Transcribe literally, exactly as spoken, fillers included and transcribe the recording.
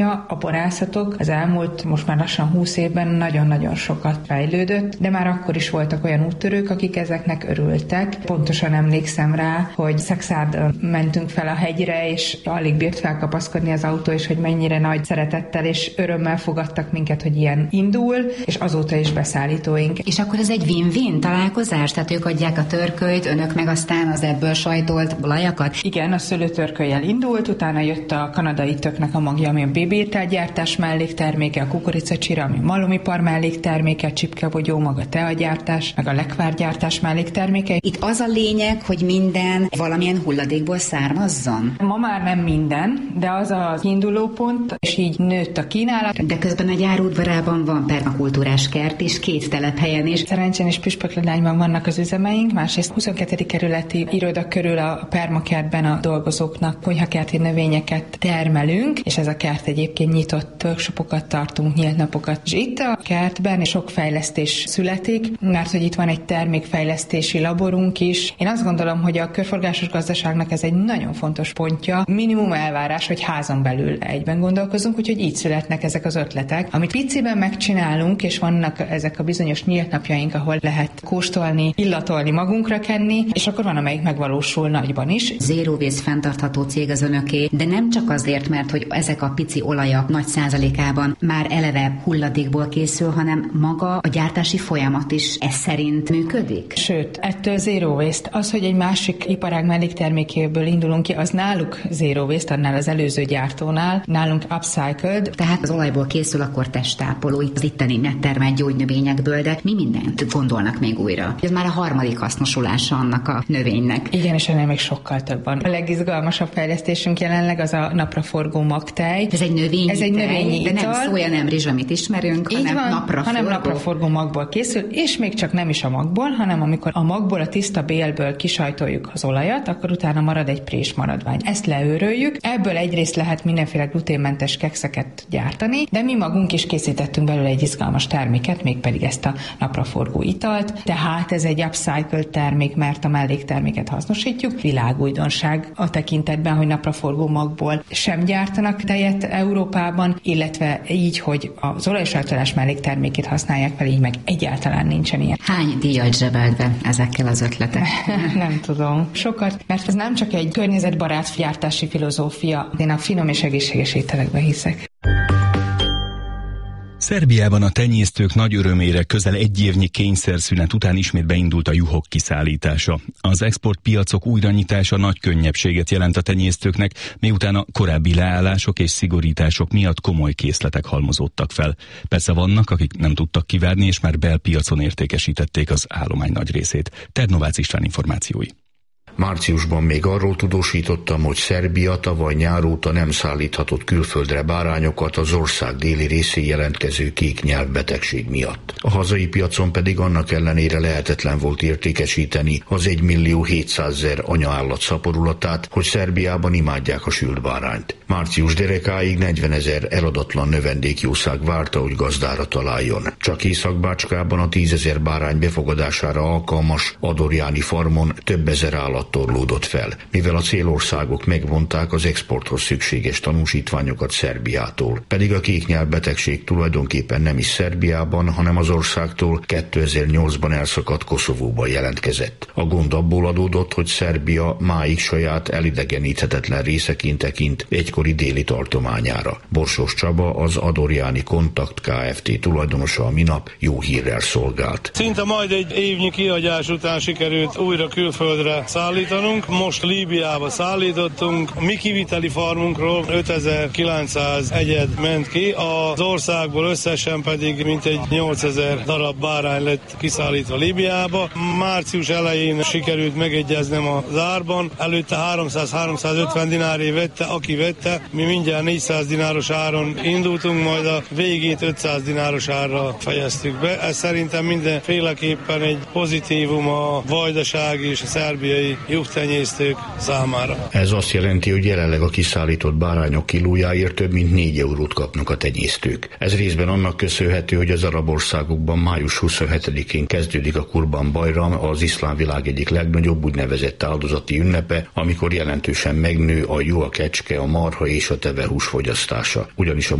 A borászatok az elmúlt most már lassan húsz évben nagyon-nagyon sokat fejlődött, de már akkor is voltak olyan úttörők, akik ezeknek örültek. Pontosan emlékszem rá, hogy Szekszárd mentünk fel a hegyre, és alig bírt felkapaszkodni az autó, és hogy mennyire nagy szeretettel és örömmel fogadtak minket, hogy ilyen indul, és azóta is beszállítóink. És akkor ez egy win-win találkozás? Tehát ők adják a törkölyt, önök meg aztán az ebből sajtolt olajakat? Igen, a szőlőtörköllyel indult, utána jött a kanadai töknek a magja, ami a bébiételgyártás mellékterméke, a kukoricacsira, ami malomipar mellékterméke, a csipkebogyó, maga teagyártás, meg a lekvárgyártás mellékterméke. Itt az a lényeg, hogy minden valamilyen hulladékból származzon? Ma már nem minden, de az a kiindulópont, és így nőtt a kínálat. De közben a gyárudvarában van permakultúrás kert is, két telephelyen is. Szerencsén és Püspökladányban vannak az üzemeink, másrészt huszonkettő kerületi iroda körül a permakertben a dolgozóknak konyhakerti növényeket termelünk, és ez a kert egyébként nyitott workshopokat tartunk, nyílt napokat. És itt a kertben sok fejlesztés születik, mert hogy itt van egy termékfejlesztési laborunk is. Én azt gondolom, hogy a körforgásos gazdaságnak ez egy nagyon fontos pontja. Minimum elvárás, hogy házon belül egyben gondolkozunk, úgyhogy így születnek ezek az ötletek. Amit piciben megcsinálunk, és vannak ezek a bizonyos nyílt napjaink, ahol lehet kóstolni, illatolni, magunkra kenni, és akkor van, amelyik megvalósul nagyban is. Zero waste fenntartható cég az önöké, de nem csak azért, mert hogy ezek a pici olajak nagy százalékában már eleve hulladékból készül, hanem maga a gyártási folyamat is ez szerint működik? Sőt, ettől zero waste. Az, hogy egy másik iparág melléktermékéből indulunk ki, az náluk zero waste, annál az előző gyártónál, nálunk upcycled. Tehát az olajból készül, akkor testtápoló, itt az itteni nettermelt gyógynövényekből, de mi mindent gondolnak még újra? Ez már a harmadik hasznosulása annak a növénynek. Igen, és ennél még sokkal több van. A legizgalmasabb fejlesztésünk jelenleg az a napraforgó magtej. Ez egy növényi Ez egy növényi de ital. nem szója, nem rizs, amit ismerünk, Így hanem van, napraforgó. hanem napraforgó magból készül, és még csak nem is a magból, hanem amikor a magból, a tiszta bélből kisajtoljuk az olajat, akkor utána marad egy prés maradvány. Ezt leőröljük. Ebből egyrészt lehet mindenféle gluténmentes kekszeket gyártani, de mi magunk is készítettünk belőle egy izgalmas terméket, mégpedig ezt a napraforgó italt. Tehát ez egy upcycled termék, mert a mellékterméket hasznosítjuk. Világújdonság a tekintetben, hogy napraforgó magból sem gyártanak tejet Európában, illetve így, hogy az olajsajtolás melléktermékét használják fel, így meg egyáltalán nincsen ilyen. Hány díjat zsebelt be ezekkel az ötletek? Nem tudom. Sokat, mert ez nem csak egy környezetbarát gyártási filozófia. Én a finom és egészséges ételekbe hiszek. Szerbiában a tenyésztők nagy örömére közel egy évnyi kényszerszünet után ismét beindult a juhok kiszállítása. Az exportpiacok újranyitása nagy könnyebbséget jelent a tenyésztőknek, miután a korábbi leállások és szigorítások miatt komoly készletek halmozódtak fel. Persze vannak, akik nem tudtak kivárni, és már belpiacon értékesítették az állomány nagy részét. Ternovácz István információi. Márciusban még arról tudósítottam, hogy Szerbia tavaly nyár óta nem szállíthatott külföldre bárányokat az ország déli részén jelentkező kéknyelvbetegség miatt. A hazai piacon pedig annak ellenére lehetetlen volt értékesíteni az egymillió hétszázezer anyaállat szaporulatát, hogy Szerbiában imádják a sült bárányt. Március derekáig negyvenezer eladatlan növendékjószág várta, hogy gazdára találjon. Csak Észak-Bácskában a tízezer bárány befogadására alkalmas Adorjáni farmon több ezer állat torlódott fel, mivel a célországok megvonták az exporthoz szükséges tanúsítványokat Szerbiától. Pedig a kéknyelvbetegség tulajdonképpen nem is Szerbiában, hanem az országtól kétezer-nyolcban elszakadt Koszovóban jelentkezett. A gond abból adódott, hogy Szerbia máig saját elidegeníthetetlen részeként tekint egykori déli tartományára. Borsos Csaba, az Adorjáni Kontakt Kft. Tulajdonosa a minap jó hírrel szolgált. Szinte majd egy évnyi kihagyás után sikerült újra külföldre szállítanunk. Most Líbiába szállítottunk. A mi kiviteli farmunkról ötezer-kilencszáz egyed ment ki, az országból összesen pedig mintegy nyolcezer darab bárány lett kiszállítva Líbiába. Március elején sikerült megegyeznem az árban. Előtte háromszáz-háromszázötven dináré vette, aki vette. Mi mindjárt négyszáz dináros áron indultunk, majd a végét ötszáz dináros árra fejeztük be. Ez szerintem mindenféleképpen egy pozitívum a vajdasági és a szerbiai juhtenyésztők számára. Ez azt jelenti, hogy jelenleg a kiszállított bárányok kilójáért több mint négy eurót kapnak a tenyésztők. Ez részben annak köszönhető, hogy az arab országokban május huszonhetedikén kezdődik a Kurban Bajram, az iszlám világ egyik legnagyobb úgynevezett áldozati ünnepe, amikor jelentősen megnő a juh, a kecske, a marha és a tevéhús fogyasztása. Ugyanis a